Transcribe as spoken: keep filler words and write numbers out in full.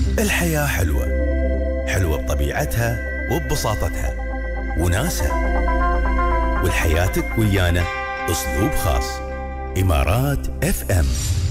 الحياة حلوة، حلوة بطبيعتها وببساطتها وناسها، والحياتك ويانا أسلوب خاص. إمارات اف ام.